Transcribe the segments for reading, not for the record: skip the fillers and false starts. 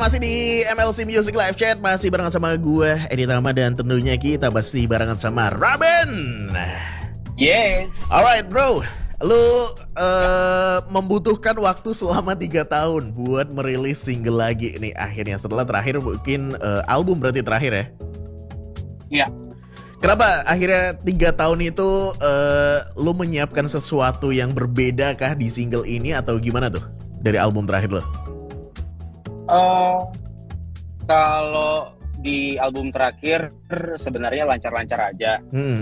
masih di MLC Music Live Chat. Masih barengan sama gue, Edi Tama. Dan tentunya kita masih barengan sama Raben. Yes. Alright bro, lu membutuhkan waktu selama 3 tahun buat merilis single lagi nih akhirnya. Setelah terakhir mungkin album berarti terakhir ya? Iya. Kenapa akhirnya 3 tahun itu lu menyiapkan sesuatu yang berbeda kah di single ini atau gimana tuh dari album terakhir lo? Kalau di album terakhir sebenarnya lancar-lancar aja.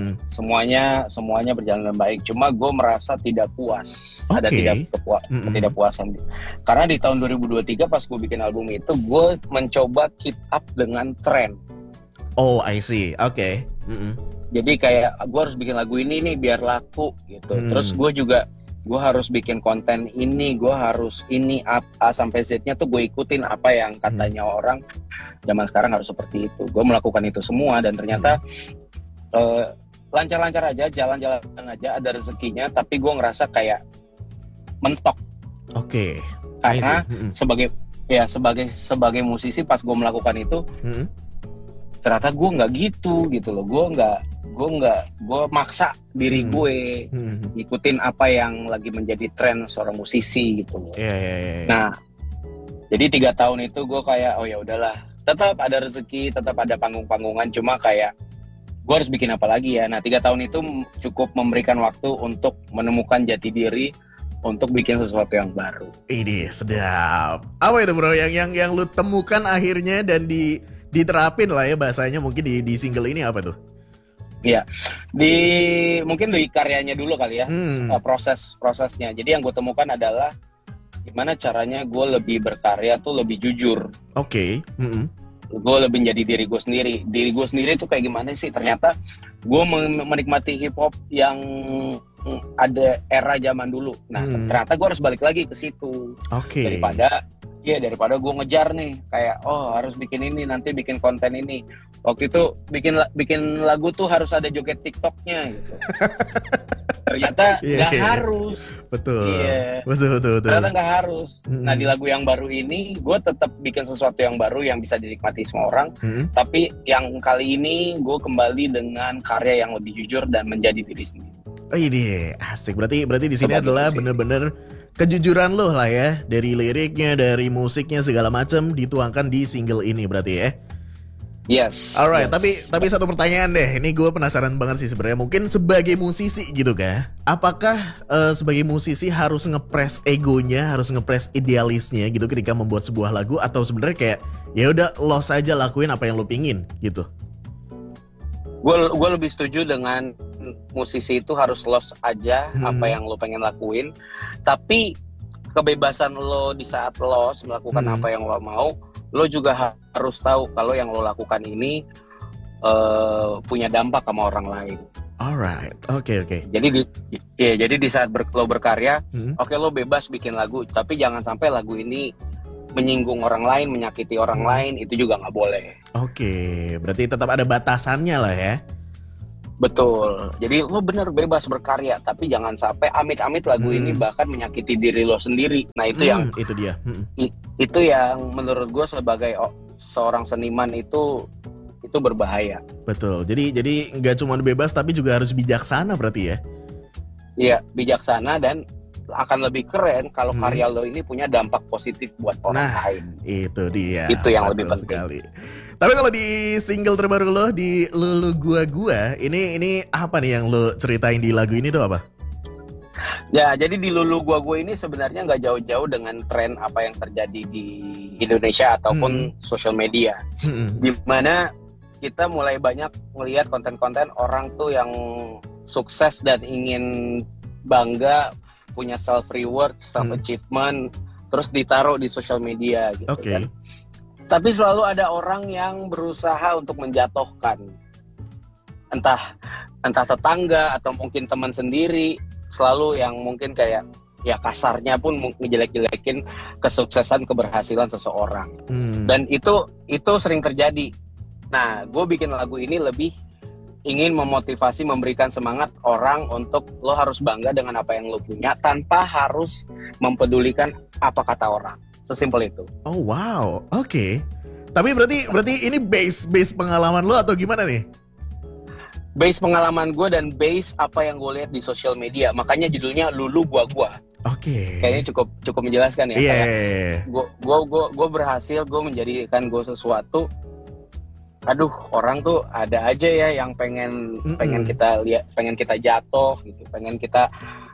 Semuanya berjalan dengan baik. Cuma gue merasa tidak puas. Ada ketidakpuasan. Karena di tahun 2023 pas gue bikin album itu, gue mencoba keep up dengan tren. Oh, I see. Oke. Jadi kayak gue harus bikin lagu ini nih biar laku gitu. Terus gue harus bikin konten ini, gue harus ini A sampai Z-nya tuh gue ikutin apa yang katanya orang zaman sekarang harus seperti itu. Gue melakukan itu semua dan ternyata lancar-lancar aja, jalan-jalan aja, ada rezekinya. Tapi gue ngerasa kayak mentok. Oke. Karena sebagai musisi pas gue melakukan itu, ternyata gue nggak gitu loh. Gue maksa diri gue ngikutin apa yang lagi menjadi tren seorang musisi gitu loh. Nah, jadi 3 tahun itu gue kayak oh ya udahlah, tetap ada rezeki, tetap ada panggung-panggungan, cuma kayak gue harus bikin apa lagi ya. Nah, 3 tahun itu cukup memberikan waktu untuk menemukan jati diri untuk bikin sesuatu yang baru. Ini sedap. Apa itu bro yang lu temukan akhirnya dan diterapin lah ya bahasanya mungkin di single ini apa tuh? Iya, mungkin di karyanya dulu kali ya, prosesnya. Jadi yang gue temukan adalah gimana caranya gue lebih berkarya tuh lebih jujur. Oke. Gue lebih jadi diri gue sendiri. Diri gue sendiri tuh kayak gimana sih? Ternyata gue menikmati hip hop yang ada era zaman dulu. Nah, ternyata gue harus balik lagi ke situ. Oke. Daripada gue ngejar nih kayak harus bikin ini, nanti bikin konten ini. Waktu itu bikin lagu tuh harus ada joget TikToknya gitu. Ternyata nggak harus. Betul. Iya. Betul. Ternyata nggak harus. Nah, di lagu yang baru ini gue tetap bikin sesuatu yang baru yang bisa dinikmati semua orang. Tapi yang kali ini gue kembali dengan karya yang lebih jujur dan menjadi diri sendiri. Oh ini asik. Berarti di sini adalah bener-bener kejujuran lo lah ya, dari liriknya, dari musiknya segala macam dituangkan di single ini berarti ya. Yes. Alright, yes. tapi satu pertanyaan deh. Ini gue penasaran banget sih sebenarnya. Mungkin sebagai musisi gitu kah? Apakah sebagai musisi harus ngepres egonya, harus ngepres idealisnya gitu ketika membuat sebuah lagu, atau sebenarnya kayak ya udah lo saja lakuin apa yang lo pingin gitu? Gue lebih setuju dengan musisi itu harus los aja apa yang lo pengen lakuin, tapi kebebasan lo di saat los melakukan apa yang lo mau, lo juga harus tahu kalau yang lo lakukan ini punya dampak sama orang lain. Alright, oke. Jadi di saat lo berkarya, oke, lo bebas bikin lagu, tapi jangan sampai lagu ini menyinggung orang lain, menyakiti orang lain, itu juga nggak boleh. Oke, berarti tetap ada batasannya lah ya. Betul. Jadi lo bener bebas berkarya, tapi jangan sampai amit-amit lagu ini bahkan menyakiti diri lo sendiri. Nah itu itu dia. Itu yang menurut gue sebagai seorang seniman itu berbahaya. Betul. Jadi nggak cuma bebas tapi juga harus bijaksana berarti ya. Iya, bijaksana dan akan lebih keren kalau karya lo ini punya dampak positif buat orang lain. Itu dia. Itu yang lebih penting sekali. Tapi kalau di single terbaru lo, di Lulu Gua, ini apa nih yang lo ceritain di lagu ini tuh apa? Ya, jadi di Lulu Gua ini sebenarnya nggak jauh-jauh dengan tren apa yang terjadi di Indonesia ataupun sosial media. Di mana kita mulai banyak melihat konten-konten orang tuh yang sukses dan ingin bangga, punya self reward, self achievement, terus ditaruh di sosial media gitu kan. Tapi selalu ada orang yang berusaha untuk menjatuhkan, entah tetangga atau mungkin teman sendiri, selalu yang mungkin kayak ya kasarnya pun ngejelek-jelekin kesuksesan, keberhasilan seseorang. Dan itu sering terjadi. Nah, gue bikin lagu ini lebih ingin memotivasi, memberikan semangat orang untuk lo harus bangga dengan apa yang lo punya tanpa harus mempedulikan apa kata orang. Sesimpel itu. Oh wow, oke. Tapi berarti ini base pengalaman lo atau gimana nih? Base pengalaman gue dan base apa yang gue lihat di sosial media. Makanya judulnya Lulu Gua. Oke. Kayaknya cukup menjelaskan ya. Iya. Gue berhasil, gue menjadikan gue sesuatu. Aduh, orang tuh ada aja ya yang pengen kita lihat, pengen kita jatuh gitu, pengen kita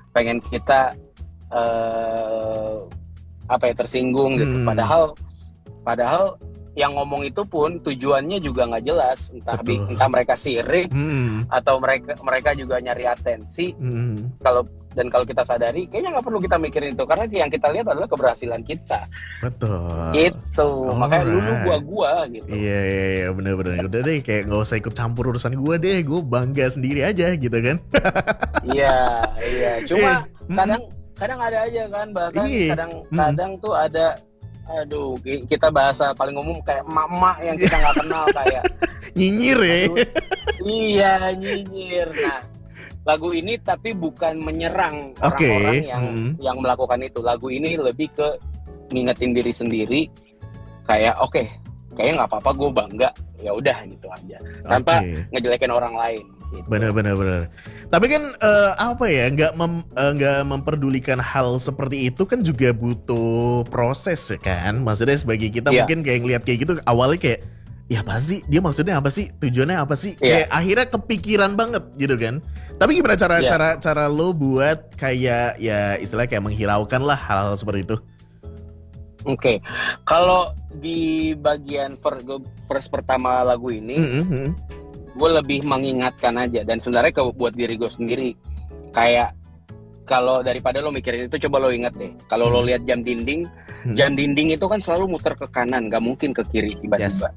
tersinggung gitu. Padahal yang ngomong itu pun tujuannya juga nggak jelas, entah mereka sirik atau mereka juga nyari atensi. Kalau kita sadari, kayaknya nggak perlu kita mikirin itu, karena yang kita lihat adalah keberhasilan kita. Betul. Itu makanya Lulu gua gitu. Iya bener-bener. Udah deh, kayak nggak usah ikut campur urusan gue deh, gue bangga sendiri aja gitu kan. Iya. Cuma kadang ada aja kan, bahkan kadang tuh ada. Aduh, kita bahasa paling umum kayak emak-emak yang kita nggak kenal kayak nyinyir ya. Iya, nyinyir. Nah, lagu ini tapi bukan menyerang orang-orang yang melakukan itu. Lagu ini lebih ke ngingetin diri sendiri kayak kayaknya nggak apa-apa, gue bangga, ya udah gitu aja, tanpa ngejelekin orang lain. Gitu. Bener. Tapi kan nggak memperdulikan hal seperti itu kan juga butuh proses ya kan. Maksudnya sebagai kita mungkin kayak ngeliat kayak gitu awalnya kayak ya apa sih, dia maksudnya apa sih, tujuannya apa sih, kayak akhirnya kepikiran banget gitu kan. Tapi gimana cara lo buat kayak ya istilahnya kayak menghiraukan lah hal-hal seperti itu? Oke. Kalau di bagian verse pertama lagu ini, gue lebih mengingatkan aja, dan sebenarnya buat diri gue sendiri, kayak kalau daripada lo mikirin itu, coba lo ingat deh, kalau lo lihat jam dinding itu kan selalu muter ke kanan, gak mungkin ke kiri tiba-tiba.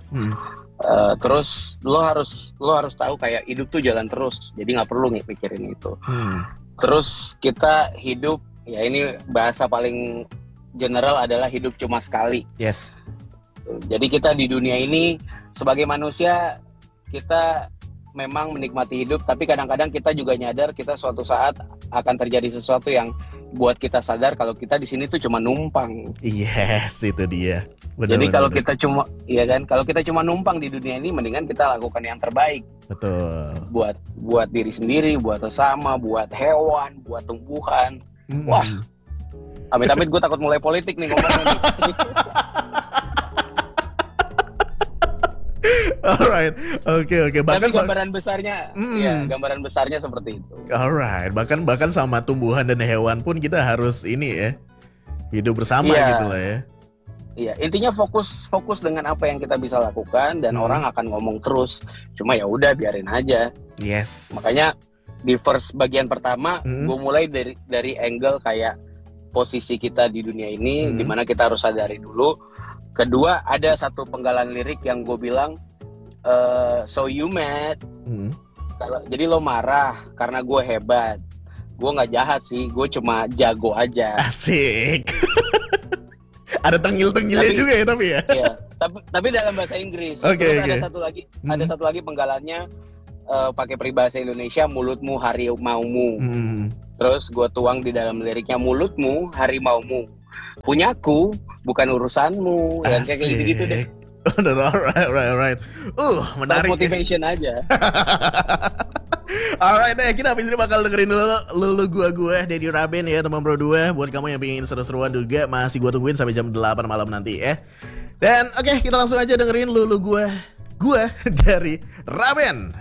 Terus lo harus tahu kayak hidup tuh jalan terus, jadi nggak perlu mikirin itu. Terus kita hidup, ya ini bahasa paling general adalah hidup cuma sekali. Yes. Jadi kita di dunia ini sebagai manusia, kita memang menikmati hidup, tapi kadang-kadang kita juga nyadar kita suatu saat akan terjadi sesuatu yang buat kita sadar kalau kita di sini tuh cuma numpang. Yes, itu dia. Jadi kalau kita cuma numpang di dunia ini, mendingan kita lakukan yang terbaik. Betul. Buat diri sendiri, buat sesama, buat hewan, buat tumbuhan. Wah, amit-amit gue takut mulai politik nih ngomongnya nih. Alright, oke. Tapi gambaran besarnya, gambaran besarnya seperti itu. Alright, bahkan sama tumbuhan dan hewan pun kita harus ini ya, hidup bersama gitu lah ya. Iya, intinya fokus dengan apa yang kita bisa lakukan, dan orang akan ngomong terus. Cuma ya udah, biarin aja. Yes. Makanya di first bagian pertama, gue mulai dari angle kayak posisi kita di dunia ini, dimana kita harus sadari dulu. Kedua, ada satu penggalan lirik yang gue bilang, so you mad, jadi lo marah karena gue hebat. Gue nggak jahat sih, gue cuma jago aja. Asik. Ada tengil-tengilnya juga ya tapi ya. Iya, tapi dalam bahasa Inggris. Ada satu lagi penggalannya pakai peribahasa Indonesia, mulutmu harimaumu. Terus gue tuang di dalam liriknya, mulutmu harimaumu, punyaku bukan urusanmu. Dan kayak gitu deh. Alright. Menarik. Motivation aja. Alright deh, kita habis ini bakal dengerin Lulu Gua dari Raben ya, teman bro 2. Buat kamu yang pengen seru-seruan juga, masih gua tungguin sampai jam 8 malam nanti ya. Dan oke, kita langsung aja dengerin Lulu Gua dari Raben.